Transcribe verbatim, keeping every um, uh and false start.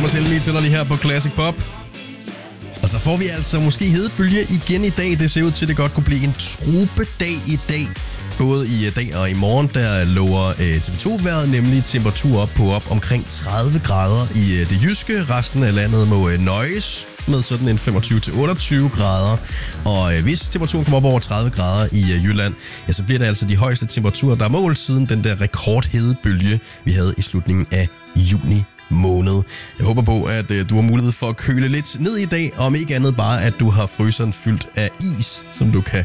Thomas Helmi til dig lige her på Classic Pop. Og så får vi altså måske hedebølge igen i dag. Det ser ud til, at det godt kunne blive en tropedag i dag. Både i dag og i morgen, der lover øh, T V to-vejret nemlig temperatur op på op omkring tredive grader i øh, det jyske. Resten af landet må øh, nøjes med sådan en femogtyve til otteogtyve grader. Og øh, hvis temperaturen kommer op over tredive grader i øh, Jylland, ja, så bliver det altså de højeste temperaturer, der er målt siden den der rekordhedebølge, vi havde i slutningen af juni måned. Jeg håber på, at øh, du har mulighed for at køle lidt ned i dag, og om ikke andet bare, at du har fryseren fyldt af is, som du kan